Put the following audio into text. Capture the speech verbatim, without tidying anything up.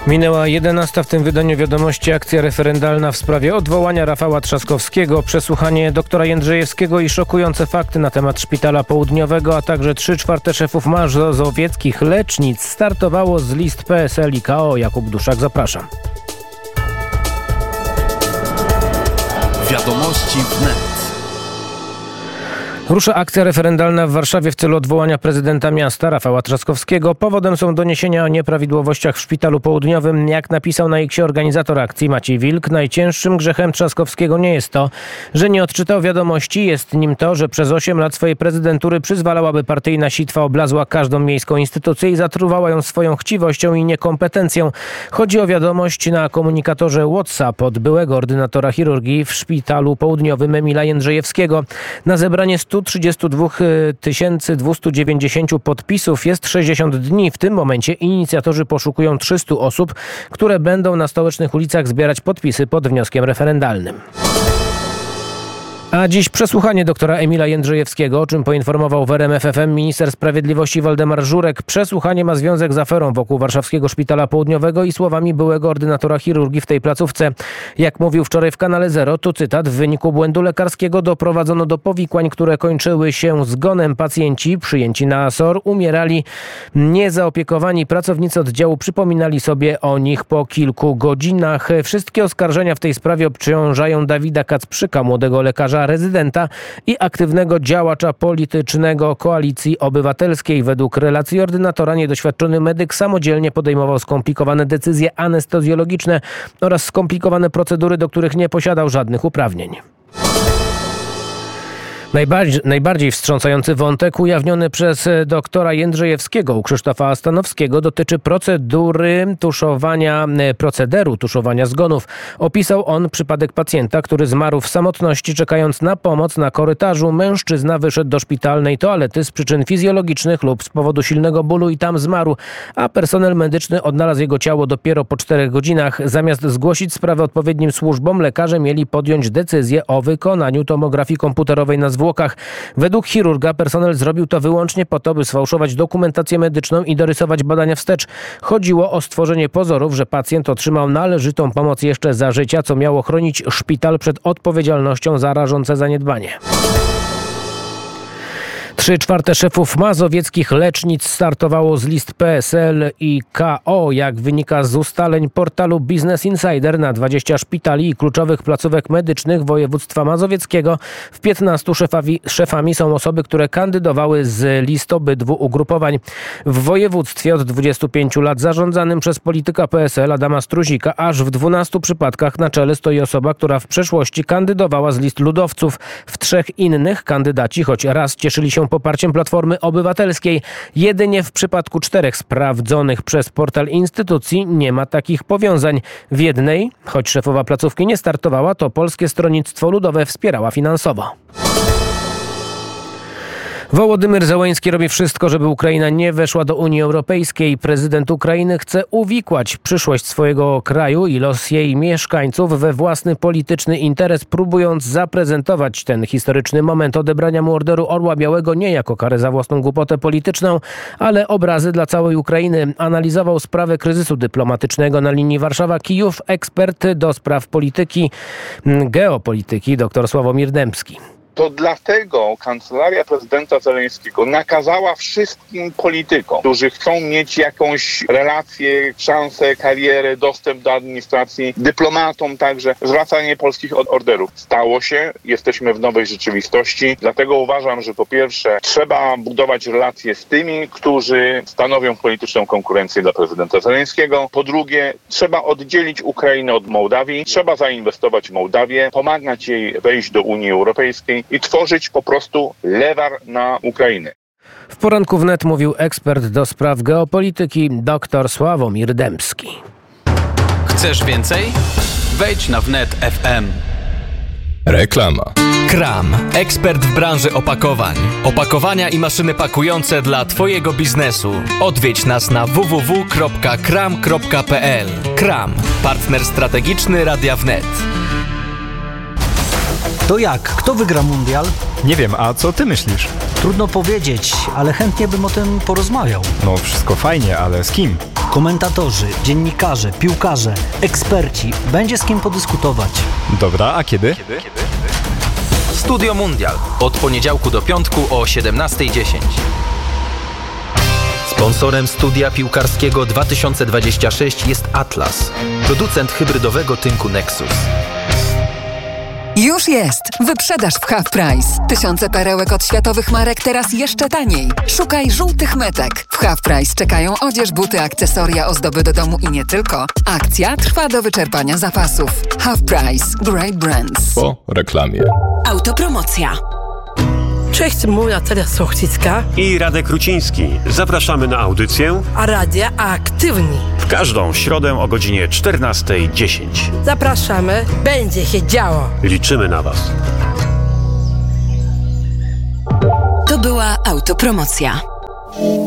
Minęła jedenasta, w tym wydaniu wiadomości akcja referendalna w sprawie odwołania Rafała Trzaskowskiego, przesłuchanie doktora Jędrzejewskiego i szokujące fakty na temat Szpitala Południowego, a także trzy czwarte szefów mazowieckich lecznic startowało z list P S L i K O. Jakub Duszak, zapraszam. Wiadomości wnet. Rusza akcja referendalna w Warszawie w celu odwołania prezydenta miasta Rafała Trzaskowskiego. Powodem są doniesienia o nieprawidłowościach w Szpitalu Południowym. Jak napisał na X organizator akcji Maciej Wilk, najcięższym grzechem Trzaskowskiego nie jest to, że nie odczytał wiadomości. Jest nim to, że przez osiem lat swojej prezydentury przyzwalał, aby partyjna sitwa oblazła każdą miejską instytucję i zatruwała ją swoją chciwością i niekompetencją. Chodzi o wiadomość na komunikatorze WhatsApp od byłego ordynatora chirurgii w Szpitalu Południowym Emila Jędrzejewskiego. Na zebranie stu trzydziestu dwóch tysięcy dwieście dziewięćdziesiąt podpisów jest sześćdziesiąt dni. W tym momencie inicjatorzy poszukują trzystu osób, które będą na stołecznych ulicach zbierać podpisy pod wnioskiem referendalnym. A dziś przesłuchanie doktora Emila Jędrzejewskiego, o czym poinformował w R M F F M minister sprawiedliwości Waldemar Żurek. Przesłuchanie ma związek z aferą wokół Warszawskiego Szpitala Południowego i słowami byłego ordynatora chirurgii w tej placówce. Jak mówił wczoraj w Kanale Zero, to cytat: w wyniku błędu lekarskiego doprowadzono do powikłań, które kończyły się zgonem. Pacjenci przyjęci na A S O R umierali niezaopiekowani. Pracownicy oddziału przypominali sobie o nich po kilku godzinach. Wszystkie oskarżenia w tej sprawie obciążają Dawida Kacprzyka, młodego lekarza, rezydenta i aktywnego działacza politycznego Koalicji Obywatelskiej. Według relacji ordynatora niedoświadczony medyk samodzielnie podejmował skomplikowane decyzje anestezjologiczne oraz skomplikowane procedury, do których nie posiadał żadnych uprawnień. Najbardziej, najbardziej wstrząsający wątek ujawniony przez doktora Jędrzejewskiego u Krzysztofa Stanowskiego dotyczy procedury tuszowania, procederu tuszowania zgonów. Opisał on przypadek pacjenta, który zmarł w samotności, czekając na pomoc na korytarzu. Mężczyzna wyszedł do szpitalnej toalety z przyczyn fizjologicznych lub z powodu silnego bólu i tam zmarł, a personel medyczny odnalazł jego ciało dopiero po czterech godzinach. Zamiast zgłosić sprawę odpowiednim służbom, lekarze mieli podjąć decyzję o wykonaniu tomografii komputerowej na zwłokach. Według chirurga personel zrobił to wyłącznie po to, by sfałszować dokumentację medyczną i dorysować badania wstecz. Chodziło o stworzenie pozorów, że pacjent otrzymał należytą pomoc jeszcze za życia, co miało chronić szpital przed odpowiedzialnością za rażące zaniedbanie. Trzy czwarte szefów mazowieckich lecznic startowało z list P S L i K O. Jak wynika z ustaleń portalu Business Insider, na dwadzieścia szpitali i kluczowych placówek medycznych województwa mazowieckiego w piętnastu szefami, szefami są osoby, które kandydowały z list obydwu ugrupowań. W województwie od dwudziestu pięciu lat zarządzanym przez polityka P S L Adama Struzika aż w dwunastu przypadkach na czele stoi osoba, która w przeszłości kandydowała z list ludowców. W trzech innych kandydaci, choć raz cieszyli się poparciem Platformy Obywatelskiej, jedynie w przypadku czterech sprawdzonych przez portal instytucji nie ma takich powiązań. W jednej, choć szefowa placówki nie startowała, to Polskie Stronnictwo Ludowe wspierała finansowo. Wołodymyr Zełenski robi wszystko, żeby Ukraina nie weszła do Unii Europejskiej. Prezydent Ukrainy chce uwikłać przyszłość swojego kraju i los jej mieszkańców we własny polityczny interes, próbując zaprezentować ten historyczny moment odebrania mu Orderu Orła Białego nie jako karę za własną głupotę polityczną, ale obrazy dla całej Ukrainy. Analizował sprawę kryzysu dyplomatycznego na linii Warszawa-Kijów ekspert do spraw polityki, geopolityki dr Sławomir Dębski. To dlatego kancelaria prezydenta Zełenskiego nakazała wszystkim politykom, którzy chcą mieć jakąś relację, szansę, karierę, dostęp do administracji, dyplomatom także, zwracanie polskich orderów. Stało się, jesteśmy w nowej rzeczywistości, dlatego uważam, że po pierwsze trzeba budować relacje z tymi, którzy stanowią polityczną konkurencję dla prezydenta Zełenskiego. Po drugie, trzeba oddzielić Ukrainę od Mołdawii, trzeba zainwestować w Mołdawię, pomagać jej wejść do Unii Europejskiej i tworzyć po prostu lewar na Ukrainę. W poranku wnet mówił ekspert do spraw geopolityki dr Sławomir Dębski. Chcesz więcej? Wejdź na wnet kropka f m. Reklama. Kram. Ekspert w branży opakowań. Opakowania i maszyny pakujące dla Twojego biznesu. Odwiedź nas na w w w kropka kram kropka p l. Kram. Partner strategiczny Radia Wnet. To jak? Kto wygra mundial? Nie wiem, a co ty myślisz? Trudno powiedzieć, ale chętnie bym o tym porozmawiał. No wszystko fajnie, ale z kim? Komentatorzy, dziennikarze, piłkarze, eksperci. Będzie z kim podyskutować. Dobra, a kiedy? Studio Mundial. Od poniedziałku do piątku o siedemnasta dziesięć. Sponsorem studia piłkarskiego dwa tysiące dwudziestego szóstego jest Atlas, producent hybrydowego tynku Nexus. Już jest! Wyprzedaż w Half Price. Tysiące perełek od światowych marek teraz jeszcze taniej. Szukaj żółtych metek. W Half Price czekają odzież, buty, akcesoria, ozdoby do domu i nie tylko. Akcja trwa do wyczerpania zapasów. Half Price. Great Brands. Po reklamie. Autopromocja. Cześć, mówię Natalia Sochcicka i Radek Ruciński. Zapraszamy na audycję A Radia Aktywni. W każdą środę o godzinie czternasta dziesięć. Zapraszamy, będzie się działo. Liczymy na Was. To była autopromocja.